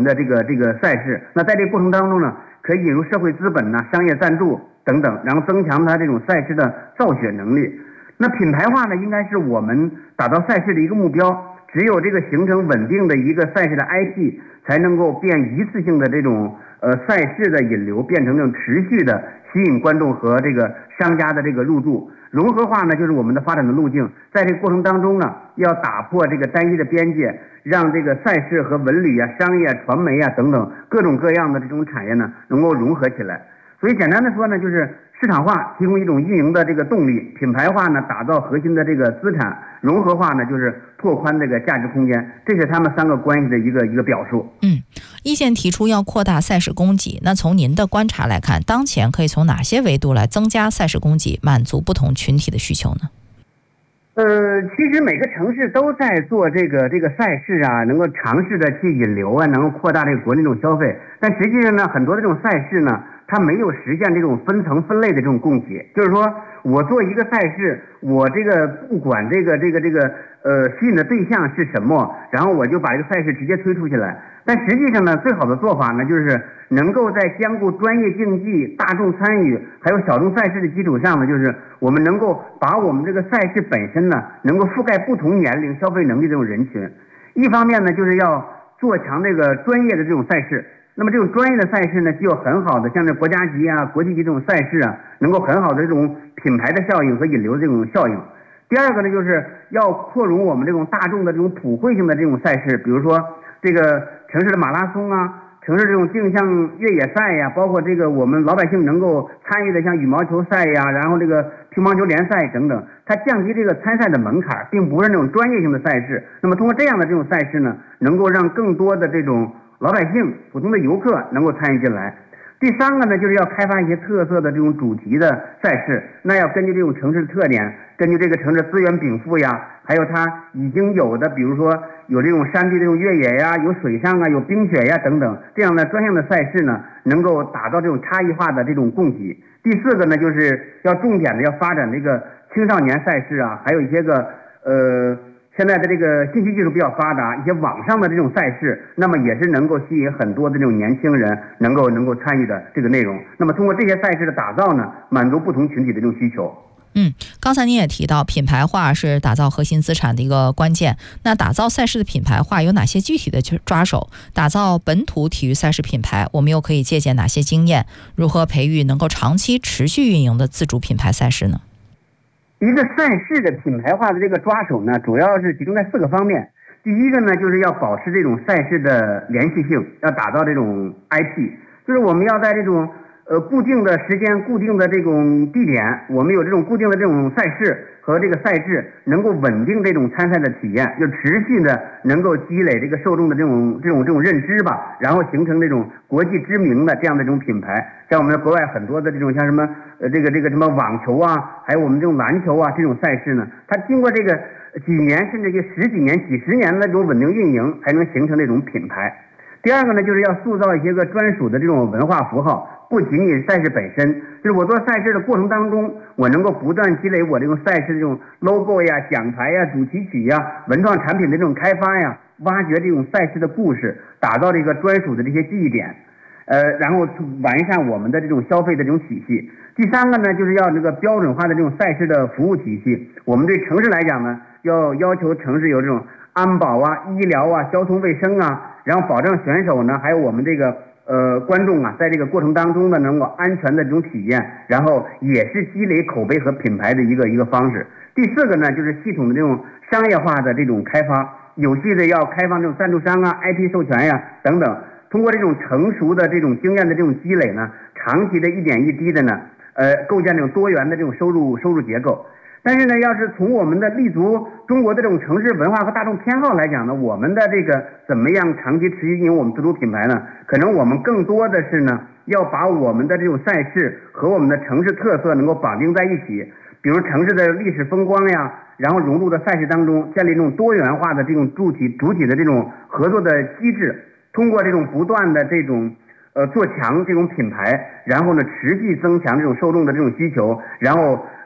们的这个赛事。那在这个过程当中呢，可以引入社会资本商业赞助等等，然后增强它这种赛事的造血能力。那品牌化呢，应该是我们打造赛事的一个目标。只有这个形成稳定的一个赛事的 IP， 才能够变一次性的这种赛事的引流变成这种持续的吸引观众和这个商家的这个入驻。融合化呢，就是我们的发展的路径。在这个过程当中呢，要打破这个单一的边界，让这个赛事和文旅商业传媒等等各种各样的这种产业呢，能够融合起来。所以简单的说呢，就是市场化提供一种运营的这个动力，品牌化呢打造核心的这个资产，融合化呢就是拓宽这个价值空间，这是他们三个关系的一个表述。 意见提出要扩大赛事供给，那从您的观察来看，当前可以从哪些维度来增加赛事供给，满足不同群体的需求呢？ 其实每个城市都在做这个赛事能够尝试的去引流能够扩大这个国内这种消费，但实际上呢，很多的这种赛事呢，它没有实现这种分层分类的这种供给，就是说我做一个赛事，我这个不管这个吸引的对象是什么，然后我就把这个赛事直接推出去了。但实际上呢，最好的做法呢，就是能够在兼顾专业竞技、大众参与还有小众赛事的基础上呢，就是我们能够把我们这个赛事本身呢，能够覆盖不同年龄消费能力这种人群。一方面呢，就是要做强这个专业的这种赛事。那么这种专业的赛事呢，具有很好的像这国家级国际级这种赛事能够很好的这种品牌的效应和引流的这种效应。第二个呢，就是要扩容我们这种大众的这种普惠性的这种赛事，比如说这个城市的马拉松城市这种竞项越野赛包括这个我们老百姓能够参与的像羽毛球赛然后这个乒乓球联赛等等，它降低这个参赛的门槛，并不是那种专业性的赛事。那么通过这样的这种赛事呢，能够让更多的这种老百姓、普通的游客能够参与进来。第三个呢，就是要开发一些特色的这种主题的赛事，那要根据这种城市的特点，根据这个城市资源禀赋还有它已经有的，比如说有这种山地这种越野有水上有冰雪等等，这样的专项的赛事呢，能够打造这种差异化的这种供给。第四个呢，就是要重点的要发展这个青少年赛事还有一些个现在的这个信息技术比较发达，一些网上的这种赛事，那么也是能够吸引很多的这种年轻人能够参与的这个内容。那么通过这些赛事的打造呢，满足不同群体的这种需求。 刚才您也提到品牌化是打造核心资产的一个关键，那打造赛事的品牌化有哪些具体的抓手？打造本土体育赛事品牌，我们又可以借鉴哪些经验？如何培育能够长期持续运营的自主品牌赛事呢？ 一个赛事的品牌化的这个抓手呢，主要是集中在4个方面。第一个呢，就是要保持这种赛事的连续性，要打造这种 IP， 就是我们要在这种固定的时间、固定的这种地点，我们有这种固定的这种赛事和这个赛制，能够稳定这种参赛的体验，就持续的能够积累这个受众的这种认知吧，然后形成这种国际知名的这样的这种品牌。像我们国外很多的这种像什么这个什么网球还有我们这种篮球这种赛事呢，它经过这个几年甚至就10几年、几十年的这种稳定运营，才能形成这种品牌。第二个呢，就是要塑造一些个专属的这种文化符号，不仅仅是赛事本身，就是我做赛事的过程当中，我能够不断积累我这种赛事的这种 logo 奖牌主题曲文创产品的这种开发挖掘这种赛事的故事，打造这个专属的这些记忆点，然后完善我们的这种消费的这种体系。第三个呢，就是要这个标准化的这种赛事的服务体系。我们对城市来讲呢，要求城市有这种安保医疗交通卫生然后保障选手呢，还有我们这个观众在这个过程当中呢，能够安全的这种体验，然后也是积累口碑和品牌的一个方式。第四个呢，就是系统的这种商业化的这种开发，有序的要开放这种赞助商IP 授权等等，通过这种成熟的这种经验的这种积累呢，长期的一点一滴的呢，构建这种多元的这种收入结构。但是呢，要是从我们的立足中国的这种城市文化和大众偏好来讲呢，我们的这个怎么样长期持续运营我们自主品牌呢？可能我们更多的是呢，要把我们的这种赛事和我们的城市特色能够绑定在一起，比如城市的历史风光然后融入到赛事当中，建立这种多元化的这种主体的这种合作的机制，通过这种不断的这种做强这种品牌，然后呢持续增强这种受众的这种需求，然后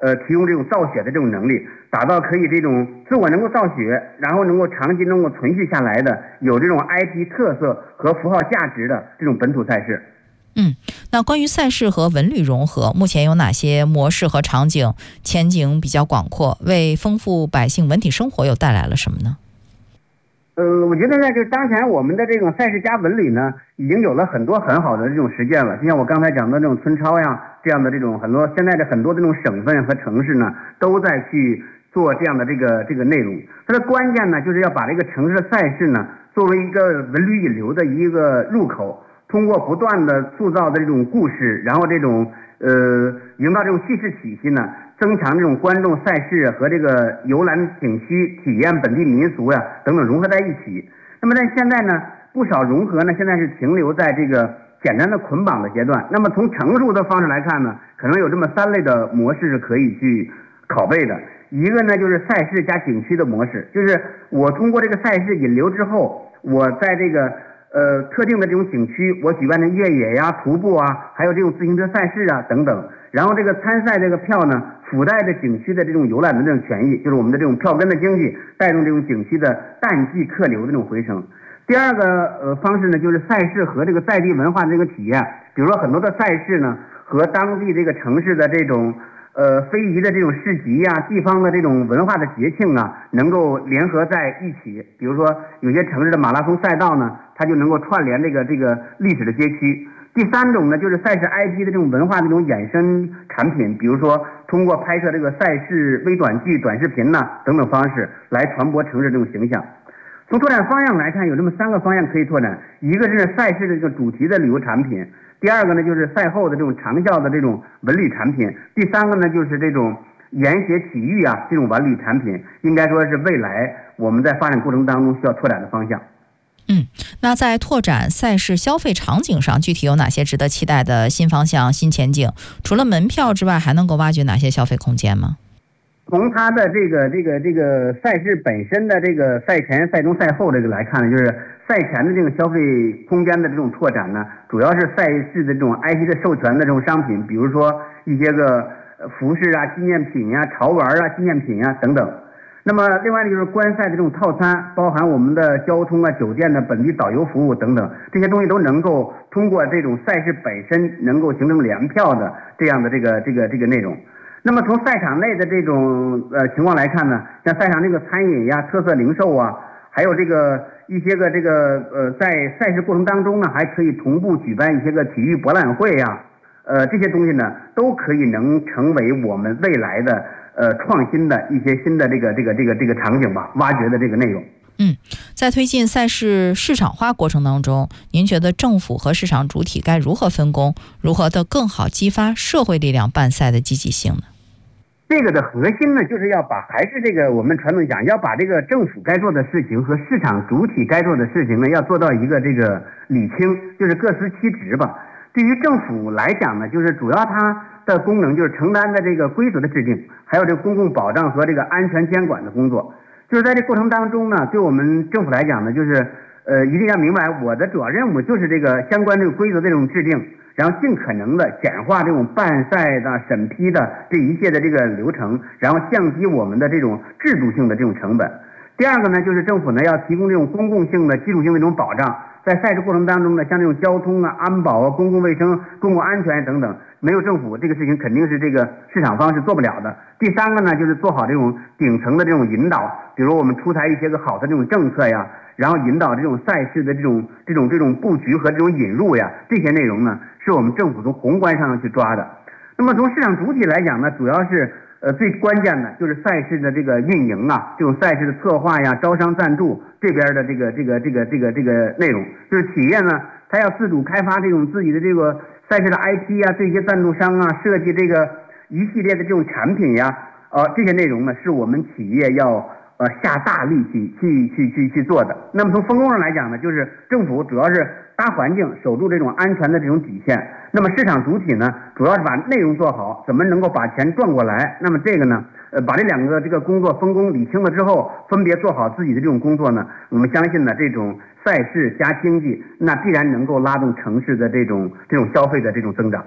提供这种造血的这种能力，打造可以这种自我能够造血，然后能够长期能够存续下来的，有这种 IP 特色和符号价值的这种本土赛事。 那关于赛事和文旅融合，目前有哪些模式和场景前景比较广阔，为丰富百姓文体生活又带来了什么呢？ 我觉得呢，就是当前我们的这种赛事加文旅呢，已经有了很多很好的这种实践了。就像我刚才讲的这种村超呀，这样的这种现在的很多这种省份和城市呢，都在去做这样的这个内容。它的关键呢，就是要把这个城市的赛事呢，作为一个文旅引流的一个入口，通过不断的塑造的这种故事，然后这种营造这种叙事体系呢，增强这种观众赛事和这个游览景区体验本地民俗呀等等融合在一起。那么在现在呢，不少融合呢，现在是停留在这个简单的捆绑的阶段。那么从成熟的方式来看呢，可能有这么3类的模式是可以去拷贝的。一个呢就是赛事加景区的模式，就是我通过这个赛事引流之后，我在这个特定的这种景区，我举办的越野呀、徒步啊，还有这种自行车赛事啊等等。然后这个参赛这个票呢，附带着景区的这种游览的这种权益，就是我们的这种票根的经济，带动这种景区的淡季客流的这种回升。第二个方式呢，就是赛事和这个在地文化的这个体验，比如说很多的赛事呢，和当地这个城市的这种非遗的这种市集呀、地方的这种文化的节庆啊，能够联合在一起。比如说有些城市的马拉松赛道呢，它就能够串联这个历史的街区。第3种呢，就是赛事 IP 的这种文化的这种衍生产品，比如说通过拍摄这个赛事微短剧、短视频呐等等方式来传播城市这种形象。从拓展方向来看，有这么3个方向可以拓展，一个是赛事的这个主题的旅游产品，第2个呢就是赛后的这种长效的这种文旅产品，第3个呢就是这种研学体育啊这种文旅产品，应该说是未来我们在发展过程当中需要拓展的方向。 那在拓展赛事消费场景上，具体有哪些值得期待的新方向、新前景？除了门票之外，还能够挖掘哪些消费空间吗？ 从它的这个赛事本身的这个赛前、赛中、赛后这个来看呢，就是赛前的这个消费空间的这种拓展呢，主要是赛事的这种 IP 的授权的这种商品，比如说一些个服饰啊、纪念品呀、潮玩啊、纪念品啊等等。那么另外就是观赛的这种套餐，包含我们的交通啊、酒店的本地导游服务等等，这些东西都能够通过这种赛事本身能够形成联票的这样的这个内容。那么从赛场内的这种情况来看呢，像赛场这个餐饮呀、特色零售啊，还有这个一些个在赛事过程当中呢，还可以同步举办一些个体育博览会呀，这些东西呢都可以能成为我们未来的创新的一些新的这个场景吧，挖掘的这个内容。 在推进赛事市场化过程当中，您觉得政府和市场主体该如何分工，如何的更好激发社会力量办赛的积极性呢？ 这个的核心呢，就是要还是这个我们传统讲，要把这个政府该做的事情和市场主体该做的事情呢，要做到一个这个理清，就是各司其职吧。对于政府来讲呢，就是主要它的功能就是承担的这个规则的制定，还有这个公共保障和这个安全监管的工作。就是在这过程当中呢，对我们政府来讲呢，就是一定要明白我的主要任务就是这个相关这个规则的这种制定，然后尽可能的简化这种办赛的审批的这一切的这个流程，然后降低我们的这种制度性的这种成本。第二个呢，就是政府呢要提供这种公共性的基础性的这种保障，在赛事过程当中呢，像这种交通啊、安保啊、公共卫生、公共安全等等，没有政府这个事情肯定是这个市场方是做不了的。第3个呢，就是做好这种顶层的这种引导，比如我们出台一些个好的这种政策呀，然后引导这种赛事的这种布局和这种引入呀，这些内容呢，是我们政府从宏观上去抓的。那么从市场主体来讲呢，主要是最关键的就是赛事的这个运营啊，这种赛事的策划呀、招商赞助这边的这个内容，就是企业呢，它要自主开发这种自己的这个赛事的 IP 啊，对一些赞助商啊设计这个一系列的这种产品呀，这些内容呢，是我们企业要下大力气去做的。那么从分工上来讲呢，就是政府主要是搭环境，守住这种安全的这种底线。那么市场主体呢，主要是把内容做好，怎么能够把钱赚过来？那么这个呢，把这2个这个工作分工理清了之后，分别做好自己的这种工作呢，我们相信呢，这种赛事加经济，那必然能够拉动城市的这种消费的这种增长。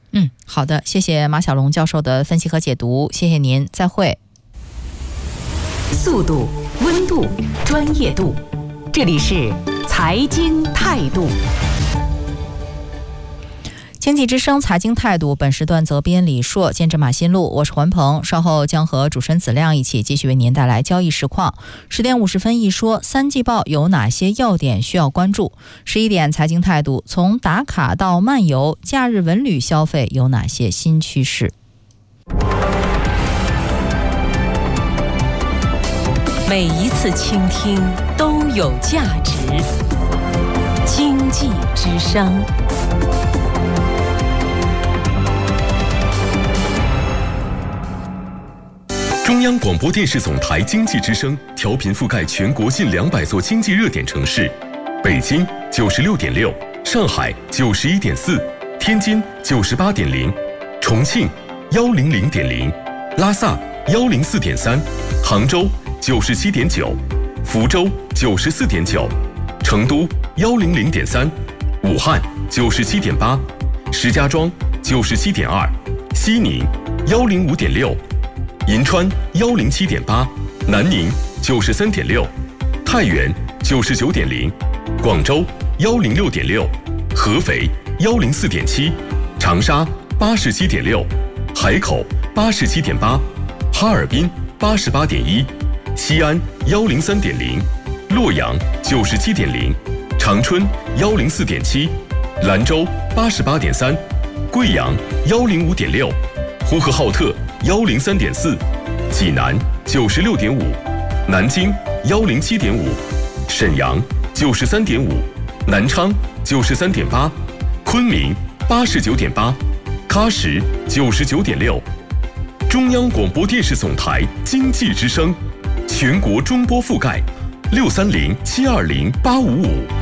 好的，谢谢马小龙教授的分析和解读，谢谢您，再会。 速度、温度、专业度，这里是财经态度。 经济之声财经态度，本时段责编李硕，监制马新路，我是环鹏。稍后将和主持人子亮一起继续为您带来交易实况。10点50分一说，三季报有哪些要点需要关注？11点财经态度，从打卡到漫游，假日文旅消费有哪些新趋势？ 每一次倾听都有价值。经济之声。 中央广播电视总台经济之声调频覆盖全国近200座经济热点城市，北京96.6，上海91.4，天津98.0，重庆100.0，拉萨104.3，杭州97.9，福州94.9，成都100.3，武汉97.8，石家庄97.2，西宁105.6。银川107.8，南宁93.6，太原99.0，广州106.6，合肥104.7，长沙87.6，海口87.8，哈尔滨88.1，西安103.0，洛阳97.0，长春104.7，兰州88.3，贵阳105.6，呼和浩特103.4，济南96.5，南京107.5，沈阳93.5，南昌93.8，昆明89.8，喀什99.6。中央广播电视总台经济之声，全国中波覆盖，630-720-855。